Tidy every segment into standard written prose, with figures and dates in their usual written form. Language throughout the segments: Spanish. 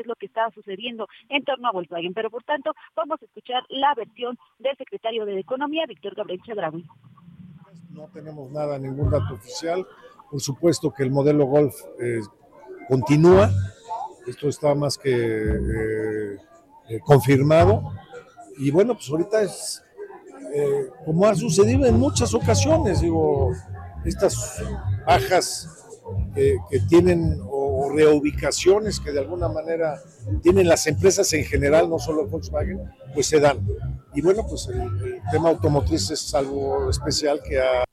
es lo que está sucediendo en torno a Volkswagen. Pero por tanto, vamos a escuchar la versión del secretario de Economía, Víctor Gabriel Chedraui. No tenemos nada, ningún dato oficial. Por supuesto que el modelo Golf continúa. Esto está más que confirmado. Y bueno, pues ahorita es como ha sucedido en muchas ocasiones, digo, estas bajas que tienen o reubicaciones que de alguna manera tienen las empresas en general, no solo Volkswagen, pues se dan. Y bueno, pues el tema automotriz es algo especial que ha...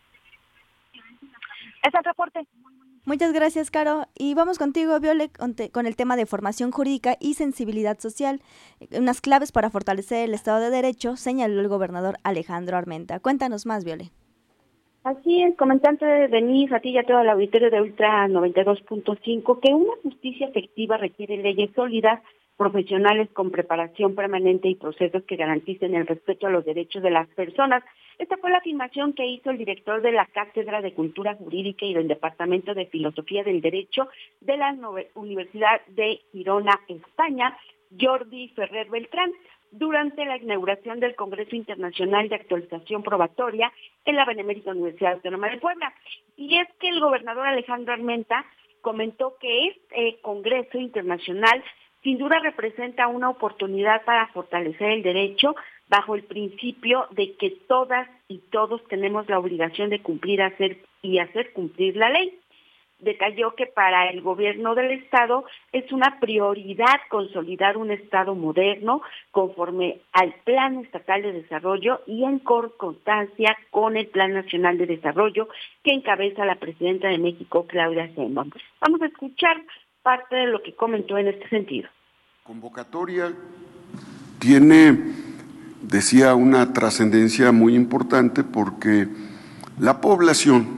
Es el reporte. Muchas gracias, Caro. Y vamos contigo, Viole, con el tema de formación jurídica y sensibilidad social. Unas claves para fortalecer el Estado de Derecho, señaló el gobernador Alejandro Armenta. Cuéntanos más, Viole. Así es, comentante Denise, a ti y a todo el auditorio de Ultra 92.5, que una justicia efectiva requiere leyes sólidas, profesionales con preparación permanente y procesos que garanticen el respeto a los derechos de las personas. Esta fue la afirmación que hizo el director de la Cátedra de Cultura Jurídica y del Departamento de Filosofía del Derecho de la Universidad de Girona, España, Jordi Ferrer Beltrán, durante la inauguración del Congreso Internacional de Actualización Probatoria en la Benemérita Universidad Autónoma de Puebla. Y es que el gobernador Alejandro Armenta comentó que este Congreso Internacional sin duda representa una oportunidad para fortalecer el derecho bajo el principio de que todas y todos tenemos la obligación de cumplir, hacer cumplir la ley. Detalló que para el gobierno del Estado es una prioridad consolidar un Estado moderno conforme al Plan Estatal de Desarrollo y en concordancia con el Plan Nacional de Desarrollo que encabeza la presidenta de México, Claudia Sheinbaum. Vamos a escuchar parte de lo que comentó en este sentido. Convocatoria tiene, decía, una trascendencia muy importante porque la población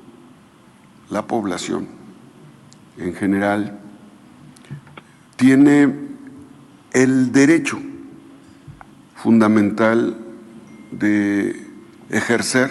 en general tiene el derecho fundamental de ejercer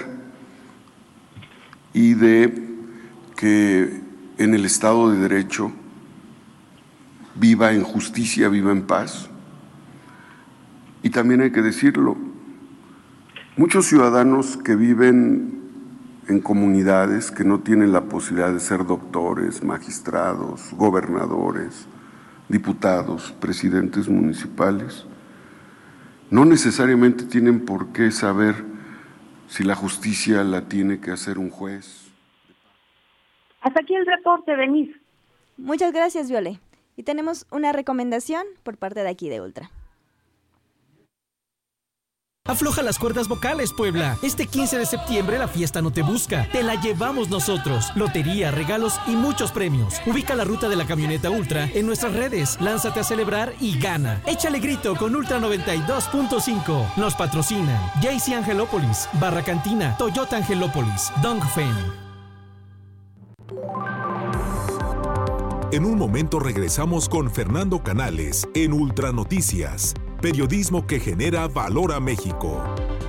y de que en el Estado de Derecho viva en justicia, viva en paz. Y también hay que decirlo, muchos ciudadanos que viven en comunidades que no tienen la posibilidad de ser doctores, magistrados, gobernadores, diputados, presidentes municipales, no necesariamente tienen por qué saber si la justicia la tiene que hacer un juez. Hasta aquí el reporte, Denise. Muchas gracias, Viole. Y tenemos una recomendación por parte de aquí de Ultra. Afloja las cuerdas vocales, Puebla. Este 15 de septiembre la fiesta no te busca, te la llevamos nosotros. Lotería, regalos y muchos premios. Ubica la ruta de la camioneta Ultra en nuestras redes. Lánzate a celebrar y gana. Échale grito con Ultra 92.5. Nos patrocinan JC Angelópolis, Barra Cantina, Toyota Angelópolis, Dongfeng. En un momento regresamos con Fernando Canales en Ultra Noticias. Periodismo que genera valor a México.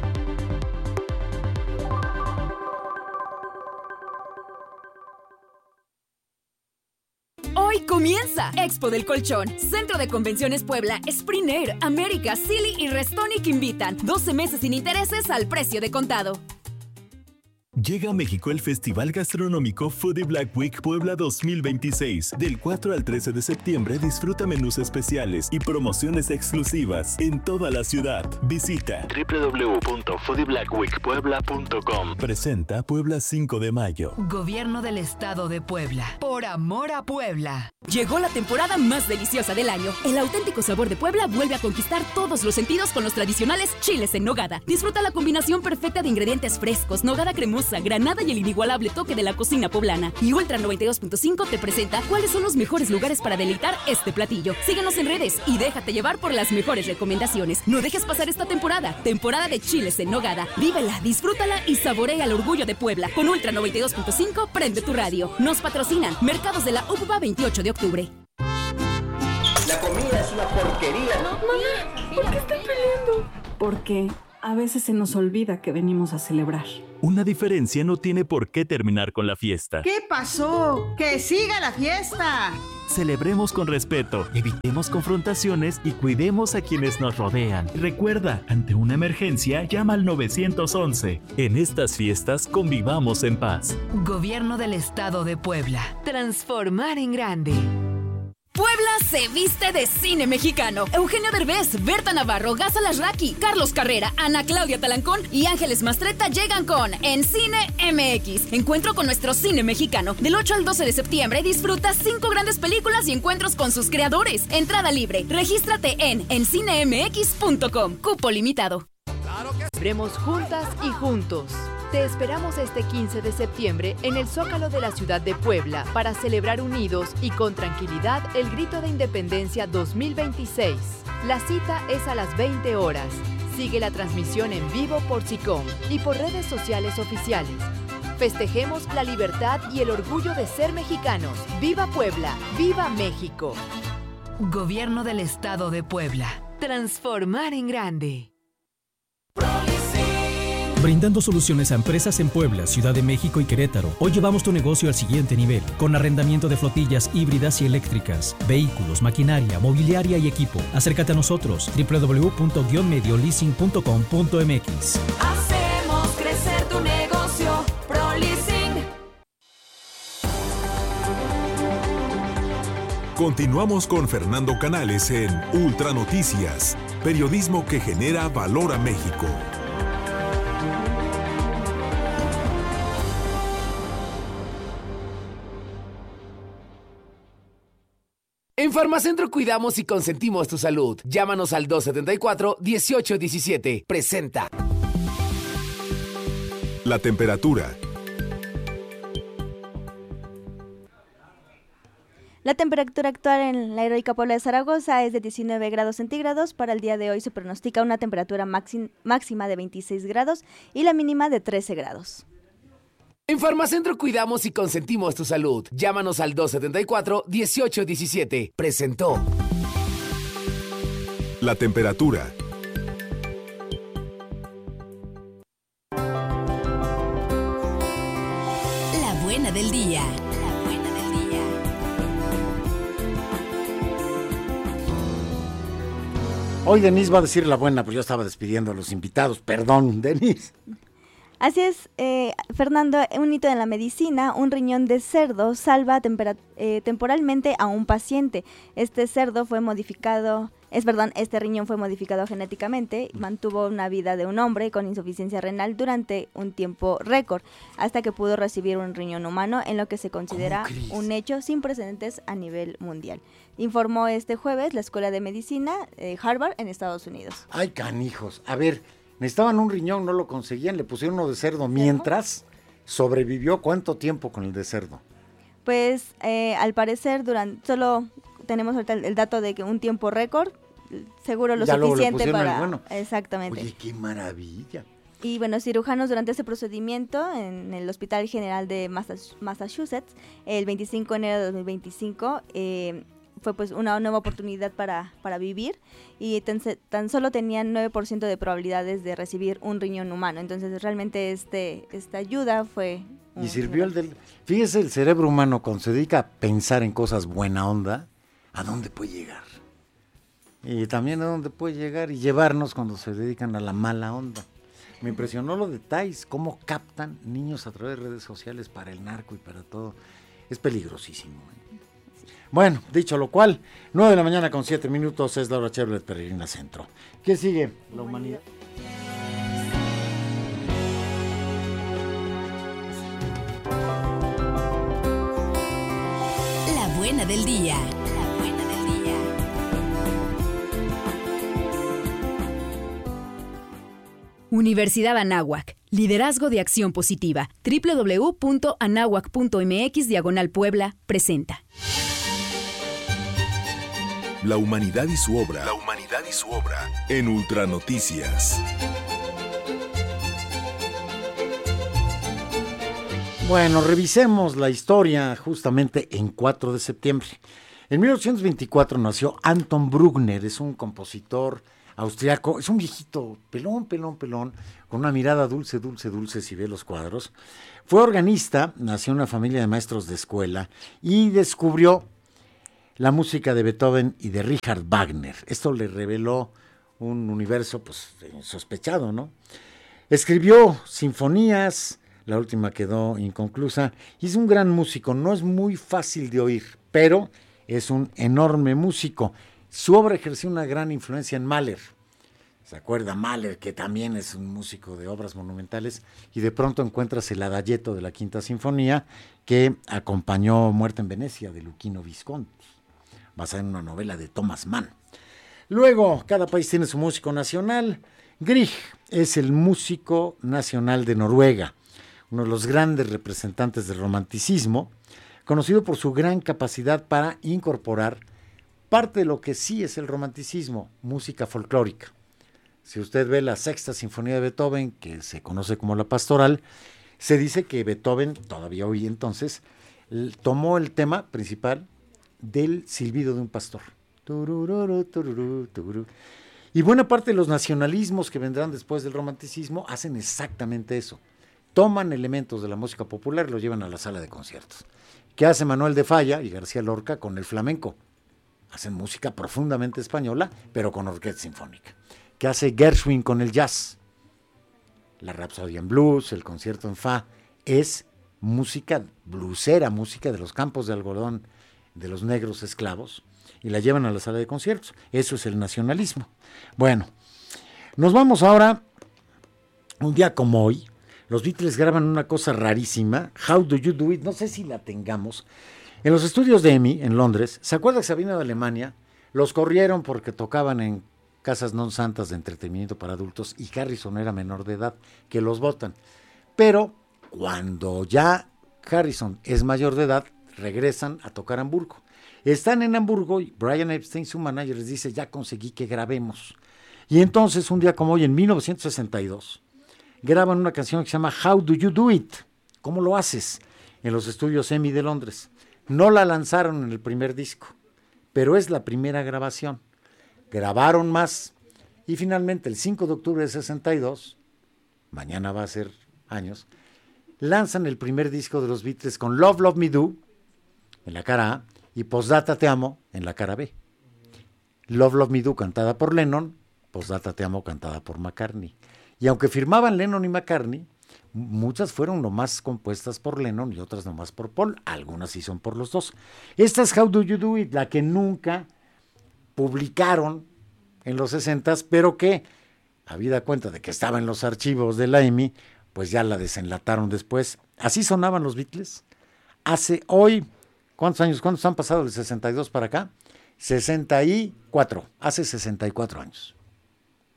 Hoy comienza Expo del Colchón, Centro de Convenciones Puebla, Spring Air, América, Silly y Restonic invitan. 12 meses sin intereses al precio de contado. Llega a México el Festival Gastronómico Foodie Black Week Puebla 2026. Del 4 al 13 de septiembre disfruta menús especiales y promociones exclusivas en toda la ciudad. Visita www.foodieblackweekpuebla.com. Presenta Puebla 5 de mayo. Gobierno del Estado de Puebla. Por amor a Puebla. Llegó la temporada más deliciosa del año. El auténtico sabor de Puebla vuelve a conquistar todos los sentidos con los tradicionales chiles en nogada. Disfruta la combinación perfecta de ingredientes frescos, nogada cremosa, granada y el inigualable toque de la cocina poblana. Y Ultra 92.5 te presenta cuáles son los mejores lugares para deleitar este platillo. Síguenos en redes y déjate llevar por las mejores recomendaciones. No dejes pasar esta temporada. Temporada de chiles en nogada. Vívela, disfrútala y saborea el orgullo de Puebla. Con Ultra 92.5 prende tu radio. Nos patrocinan Mercados de la UPA 28 de octubre. La comida es una porquería. No, mamá, ¿por qué están peleando? ¿Por qué? A veces se nos olvida que venimos a celebrar. Una diferencia no tiene por qué terminar con la fiesta. ¿Qué pasó? ¡Que siga la fiesta! Celebremos con respeto, evitemos confrontaciones y cuidemos a quienes nos rodean. Recuerda, ante una emergencia, llama al 911. En estas fiestas, convivamos en paz. Gobierno del Estado de Puebla. Transformar en grande. Puebla se viste de cine mexicano. Eugenio Derbez, Berta Navarro, Gaza Lasraki, Carlos Carrera, Ana Claudia Talancón y Ángeles Mastretta llegan con En Cine MX. Encuentro con nuestro cine mexicano. Del 8 al 12 de septiembre disfruta 5 grandes películas y encuentros con sus creadores. Entrada libre. Regístrate en encinemx.com. Cupo limitado. Celebremos juntas y juntos. Te esperamos este 15 de septiembre en el Zócalo de la ciudad de Puebla para celebrar unidos y con tranquilidad el Grito de Independencia 2026. La cita es a las 20 horas. Sigue la transmisión en vivo por SICOM y por redes sociales oficiales. Festejemos la libertad y el orgullo de ser mexicanos. ¡Viva Puebla! ¡Viva México! Gobierno del Estado de Puebla. Transformar en grande. Brindando soluciones a empresas en Puebla, Ciudad de México y Querétaro. Hoy llevamos tu negocio al siguiente nivel, con arrendamiento de flotillas híbridas y eléctricas, vehículos, maquinaria, mobiliaria y equipo. Acércate a nosotros, www.medioleasing.com.mx. Hacemos crecer tu negocio, ProLeasing. Continuamos con Fernando Canales en Ultra Noticias, periodismo que genera valor a México. En Farmacentro cuidamos y consentimos tu salud. Llámanos al 274-1817. Presenta. La temperatura. La temperatura actual en la heroica Puebla de Zaragoza es de 19 grados centígrados. Para el día de hoy se pronostica una temperatura máxima de 26 grados y la mínima de 13 grados. En Farmacentro cuidamos y consentimos tu salud. Llámanos al 274-1817. Presentó. La temperatura. La buena del día. Hoy Denise va a decir la buena, pero yo estaba despidiendo a los invitados. Perdón, Denise. Así es, Fernando, un hito en la medicina, un riñón de cerdo salva temporalmente a un paciente. Este riñón fue modificado genéticamente y mantuvo una vida de un hombre con insuficiencia renal durante un tiempo récord, hasta que pudo recibir un riñón humano, en lo que se considera un hecho sin precedentes a nivel mundial. Informó este jueves la Escuela de Medicina Harvard en Estados Unidos. Ay, canijos. A ver, necesitaban un riñón, no lo conseguían, le pusieron uno de cerdo mientras sobrevivió. ¿Cuánto tiempo con el de cerdo? Pues al parecer solo tenemos ahorita el dato de que un tiempo récord, seguro lo suficiente para... Bueno. Exactamente. Oye, qué maravilla. Y bueno, cirujanos durante ese procedimiento en el Hospital General de Massachusetts, el 25 de enero de 2025, fue pues una nueva oportunidad para vivir, y tan solo tenían 9% de probabilidades de recibir un riñón humano. Entonces realmente esta ayuda fue... Y sirvió Fíjese, el cerebro humano, cuando se dedica a pensar en cosas buena onda, ¿a dónde puede llegar? Y también a dónde puede llegar y llevarnos cuando se dedican a la mala onda. Me impresionó lo de Thais, cómo captan niños a través de redes sociales para el narco y para todo. Es peligrosísimo. Bueno, dicho lo cual, 9:07 a.m, es la hora Chevrolet Peregrina Centro. ¿Qué sigue? La humanidad. La buena del día. Universidad Anáhuac. Liderazgo de acción positiva. www.anahuac.mx/Puebla presenta. La humanidad y su obra. La humanidad y su obra. En Ultra Noticias. Bueno, revisemos la historia justamente en 4 de septiembre. En 1824 nació Anton Bruckner, es un compositor austriaco, es un viejito pelón, con una mirada dulce, si ve los cuadros. Fue organista, nació en una familia de maestros de escuela y descubrió la música de Beethoven y de Richard Wagner. Esto le reveló un universo pues insospechado, ¿no? Escribió sinfonías, la última quedó inconclusa, y es un gran músico, no es muy fácil de oír, pero es un enorme músico. Su obra ejerció una gran influencia en Mahler. ¿Se acuerda Mahler, que también es un músico de obras monumentales? Y de pronto encuentras el adagietto de la Quinta Sinfonía, que acompañó Muerte en Venecia, de Luchino Visconti, basada en una novela de Thomas Mann. Luego, cada país tiene su músico nacional. Grieg es el músico nacional de Noruega, uno de los grandes representantes del romanticismo, conocido por su gran capacidad para incorporar parte de lo que sí es el romanticismo, música folclórica. Si usted ve la Sexta Sinfonía de Beethoven, que se conoce como la Pastoral, se dice que Beethoven, todavía hoy entonces, tomó el tema principal del silbido de un pastor. Turururu, tururú, tururú. Y buena parte de los nacionalismos que vendrán después del romanticismo hacen exactamente eso. Toman elementos de la música popular y los llevan a la sala de conciertos. ¿Qué hace Manuel de Falla y García Lorca con el flamenco? Hacen música profundamente española, pero con orquesta sinfónica. ¿Qué hace Gershwin con el jazz? La Rapsodia en blues, el concierto en fa, es música bluesera, música de los campos de algodón de los negros esclavos, y la llevan a la sala de conciertos. Eso es el nacionalismo. Bueno, nos vamos ahora, un día como hoy, los Beatles graban una cosa rarísima, How Do You Do It, no sé si la tengamos, en los estudios de EMI, en Londres. ¿Se acuerda que Sabina de Alemania? Los corrieron porque tocaban en casas non santas de entretenimiento para adultos y Harrison era menor de edad, que los votan. Pero cuando ya Harrison es mayor de edad, regresan a tocar Hamburgo. Están en Hamburgo y Brian Epstein, su manager, les dice, ya conseguí que grabemos. Y entonces, un día como hoy, en 1962, graban una canción que se llama How Do You Do It? ¿Cómo lo haces? En los estudios EMI de Londres. No la lanzaron en el primer disco, pero es la primera grabación. Grabaron más y finalmente el 5 de octubre de 62, mañana va a ser años, lanzan el primer disco de los Beatles con Love, Love Me Do en la cara A y Postdata Te Amo en la cara B. Love, Love Me Do cantada por Lennon, Postdata Te Amo cantada por McCartney. Y aunque firmaban Lennon y McCartney, muchas fueron nomás compuestas por Lennon y otras nomás por Paul, algunas sí son por los dos. Esta es How Do You Do It, la que nunca publicaron en los 60s, pero que, habida cuenta de que estaba en los archivos de la EMI, pues ya la desenlataron después. Así sonaban los Beatles. Hace hoy, ¿cuántos han pasado del 62 para acá? 64, hace 64 años.